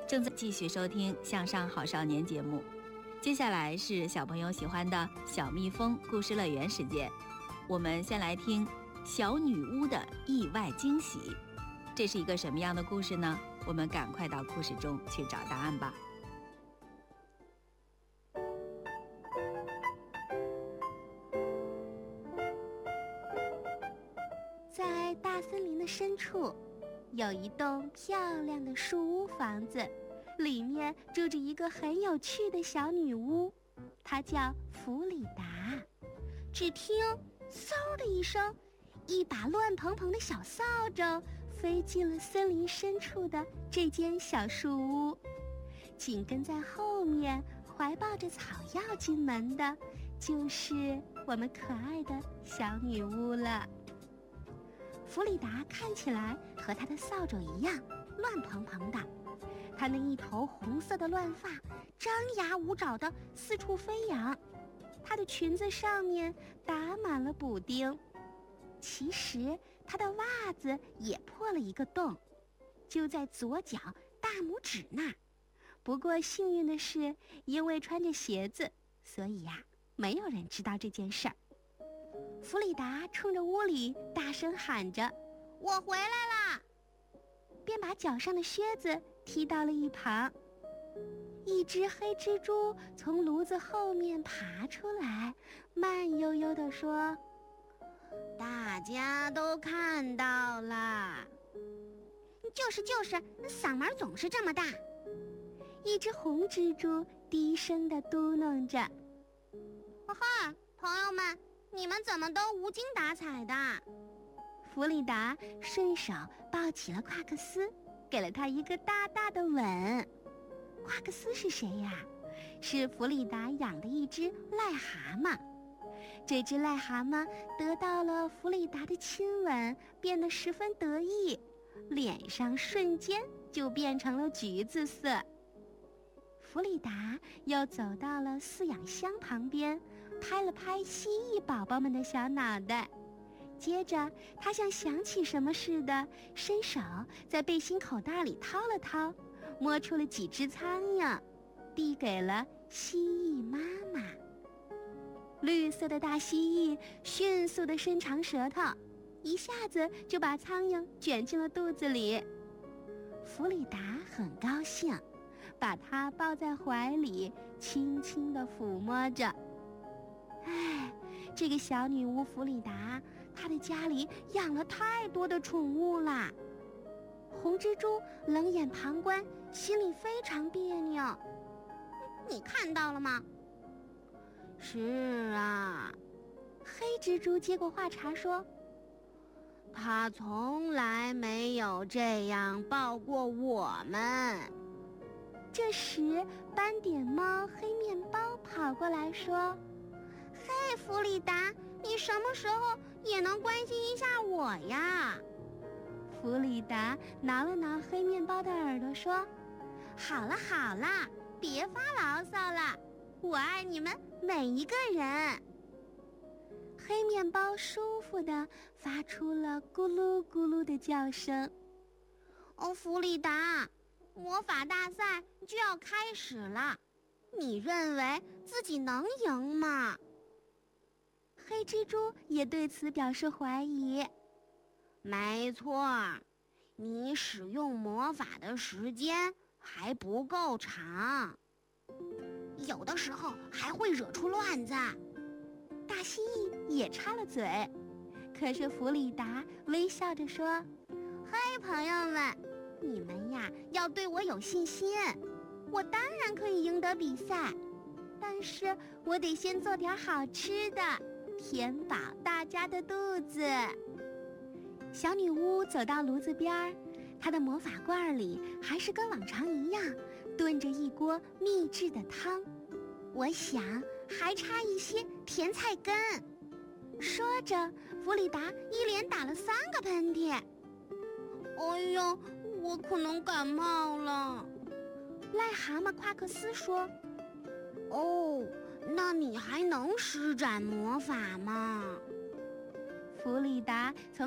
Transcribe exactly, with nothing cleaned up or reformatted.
正在继续收听《向上好少年》节目，接下来是小朋友喜欢的小蜜蜂故事乐园时间。我们先来听小女巫的意外惊喜，这是一个什么样的故事呢？我们赶快到故事中去找答案吧。 在大森林的深处，有一栋漂亮的树屋房子，里面住着一个很有趣的小女巫，她叫弗里达。只听嗖的一声，一把乱蓬蓬的小扫帚飞进了森林深处的这间小树屋，紧跟在后面怀抱着草药进门的就是我们可爱的小女巫了。弗里达看起来和她的扫帚一样乱蓬蓬的，她那一头红色的乱发张牙舞爪地四处飞扬，她的裙子上面打满了补丁，其实她的袜子也破了一个洞，就在左脚大拇指那儿。不过幸运的是，因为穿着鞋子，所以呀、啊，没有人知道这件事儿。弗里达冲着屋里大声喊着：“我回来啦！”便把脚上的靴子踢到了一旁。一只黑蜘蛛从炉子后面爬出来，慢悠悠地说：“大家都看到了。”就是就是，嗓门总是这么大。一只红蜘蛛低声地嘟囔着：“哈，朋友们，你们怎么都无精打采的？”弗里达顺手抱起了夸克斯，给了他一个大大的吻。夸克斯是谁呀？是弗里达养的一只癞蛤蟆。这只癞蛤蟆得到了弗里达的亲吻，变得十分得意，脸上瞬间就变成了橘子色。弗里达又走到了饲养箱旁边，拍了拍蜥蜴宝宝们的小脑袋，接着他像想起什么似的，伸手在背心口袋里掏了掏，摸出了几只苍蝇，递给了蜥蜴妈妈。绿色的大蜥蜴迅速地伸长舌头，一下子就把苍蝇卷进了肚子里。弗里达很高兴，把它抱在怀里，轻轻地抚摸着。哎，这个小女巫弗里达，她的家里养了太多的宠物啦。红蜘蛛冷眼旁观，心里非常别扭。你看到了吗？是啊。黑蜘蛛接过话茬说：“他从来没有这样抱过我们。”这时斑点猫黑面包跑过来说：“嘿，弗里达，你什么时候也能关心一下我呀？”弗里达挠了挠黑面包的耳朵说：“好了好了，别发牢骚了，我爱你们每一个人。”黑面包舒服地发出了咕噜咕噜的叫声。哦，弗里达，魔法大赛就要开始了，你认为自己能赢吗？黑蜘蛛也对此表示怀疑。没错，你使用魔法的时间还不够长，有的时候还会惹出乱子。大蜥蜴也插了嘴，可是弗里达微笑着说：“嘿，朋友们，你们呀要对我有信心，我当然可以赢得比赛，但是我得先做点好吃的，填饱大家的肚子。”小女巫走到炉子边，她的魔法罐里还是跟往常一样炖着一锅秘制的汤，我想还差一些甜菜根。说着，弗里达一连打了三个喷嚏。哎呀，我可能感冒了。癞蛤蟆夸克斯说：“哦，那你还能施展魔法吗？”弗里达从